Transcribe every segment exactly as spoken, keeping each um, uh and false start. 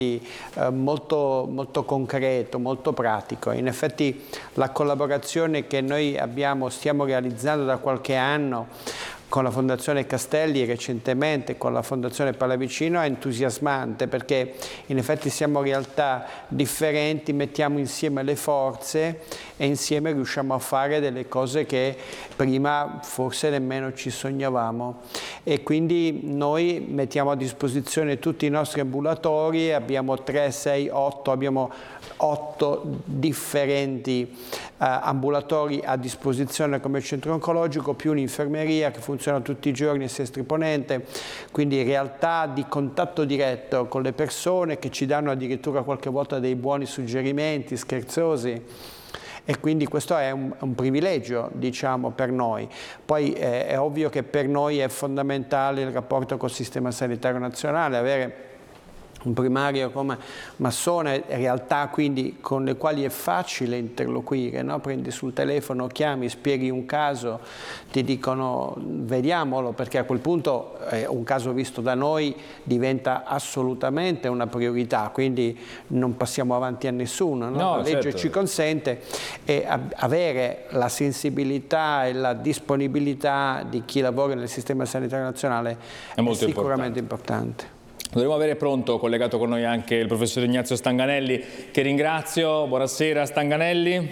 eh, molto, molto concreto, molto pratico. In effetti la collaborazione che noi abbiamo, stiamo realizzando da qualche anno con la Fondazione Castelli e recentemente con la Fondazione Pallavicino è entusiasmante, perché in effetti siamo realtà differenti, mettiamo insieme le forze e insieme riusciamo a fare delle cose che prima forse nemmeno ci sognavamo. E quindi noi mettiamo a disposizione tutti i nostri ambulatori, abbiamo tre, sei, otto, abbiamo otto differenti uh, ambulatori a disposizione come centro oncologico, più un'infermeria che funziona tutti i giorni a Sestri Ponente, quindi realtà di contatto diretto con le persone che ci danno addirittura qualche volta dei buoni suggerimenti scherzosi. E quindi questo è un, un privilegio, diciamo, per noi. Poi eh, è ovvio che per noi è fondamentale il rapporto col Sistema Sanitario Nazionale, avere un primario come Massone, realtà quindi con le quali è facile interloquire, no? Prendi sul telefono, chiami, spieghi un caso, ti dicono vediamolo, perché a quel punto eh, un caso visto da noi diventa assolutamente una priorità, quindi non passiamo avanti a nessuno, no? No, la legge certo. ci consente, e avere la sensibilità e la disponibilità di chi lavora nel Sistema Sanitario Nazionale è, è sicuramente importante. importante. Dovremmo avere pronto, collegato con noi anche il professor Ignazio Stanganelli, che ringrazio. Buonasera Stanganelli.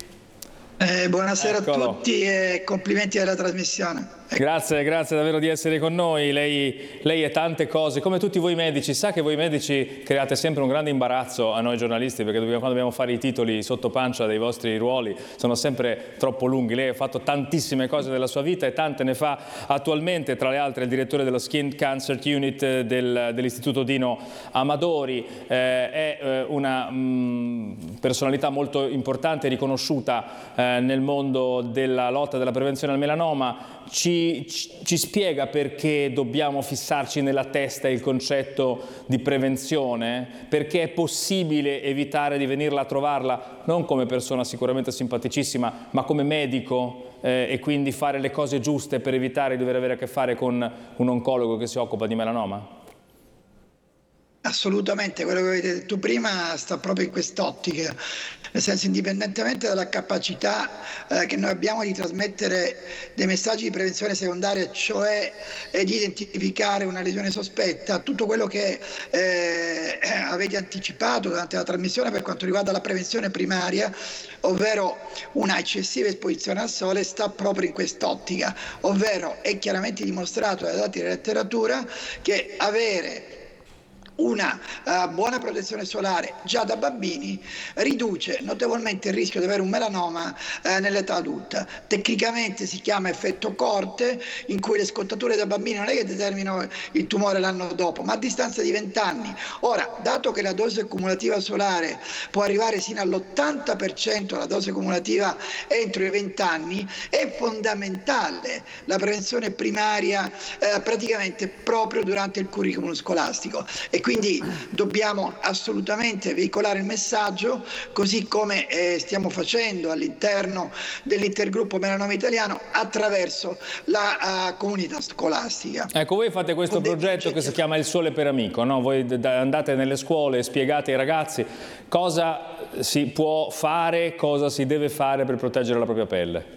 Eh, buonasera Eccolo. a tutti e complimenti alla trasmissione. Grazie, grazie davvero di essere con noi. Lei, lei è tante cose, come tutti voi medici. Sa che voi medici create sempre un grande imbarazzo a noi giornalisti, perché dobbiamo, quando dobbiamo fare i titoli sotto pancia dei vostri ruoli sono sempre troppo lunghi. Lei ha fatto tantissime cose nella sua vita e tante ne fa attualmente, tra le altre il direttore dello Skin Cancer Unit del, dell'Istituto Dino Amadori. Eh, è eh, una mh, personalità molto importante e riconosciuta eh, nel mondo della lotta e della prevenzione al melanoma. Ci, ci, ci spiega perché dobbiamo fissarci nella testa il concetto di prevenzione, perché è possibile evitare di venirla a trovarla non come persona sicuramente simpaticissima, ma come medico eh, e quindi fare le cose giuste per evitare di dover avere a che fare con un oncologo che si occupa di melanoma? Assolutamente, quello che avete detto prima sta proprio in quest'ottica, nel senso, indipendentemente dalla capacità eh, che noi abbiamo di trasmettere dei messaggi di prevenzione secondaria, cioè eh, di identificare una lesione sospetta, tutto quello che eh, avete anticipato durante la trasmissione per quanto riguarda la prevenzione primaria, ovvero una eccessiva esposizione al sole, sta proprio in quest'ottica, ovvero è chiaramente dimostrato dai dati della letteratura che avere una uh, buona protezione solare già da bambini riduce notevolmente il rischio di avere un melanoma uh, nell'età adulta. Tecnicamente si chiama effetto corte, in cui le scottature da bambini non è che determinano il tumore l'anno dopo, ma a distanza di venti anni. Ora, dato che la dose cumulativa solare può arrivare sino all'ottanta per cento la dose cumulativa entro i venti anni, è fondamentale la prevenzione primaria uh, praticamente proprio durante il curriculum scolastico. E quindi dobbiamo assolutamente veicolare il messaggio, così come eh, stiamo facendo all'interno dell'intergruppo Melanoma Italiano attraverso la uh, comunità scolastica. Ecco, voi fate questo Con progetto che si chiama Il Sole per Amico, no? Voi andate nelle scuole e spiegate ai ragazzi cosa si può fare, cosa si deve fare per proteggere la propria pelle.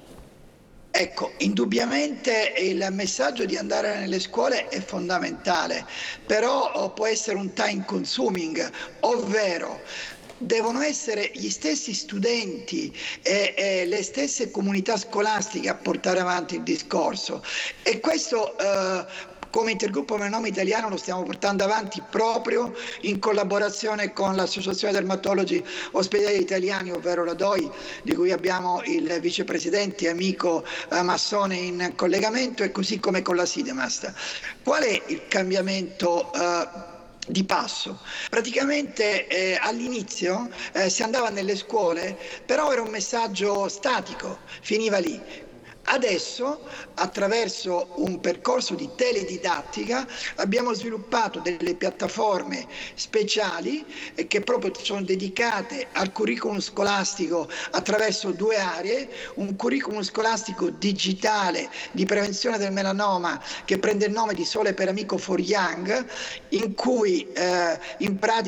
Ecco, indubbiamente il messaggio di andare nelle scuole è fondamentale, però può essere un time consuming, ovvero devono essere gli stessi studenti e, e le stesse comunità scolastiche a portare avanti il discorso, e questo eh, come intergruppo Melanoma Italiano lo stiamo portando avanti proprio in collaborazione con l'Associazione Dermatologi Ospedali Italiani, ovvero la D O I, di cui abbiamo il vicepresidente e amico eh, Massone in collegamento, e così come con la Sidemast. Qual è il cambiamento eh, di passo? Praticamente eh, all'inizio eh, si andava nelle scuole, però era un messaggio statico, finiva lì. Adesso, attraverso un percorso di teledidattica, abbiamo sviluppato delle piattaforme speciali eh, che proprio sono dedicate al curriculum scolastico attraverso due aree: un curriculum scolastico digitale di prevenzione del melanoma che prende il nome di Sole per Amico for Young, in cui eh, in pratica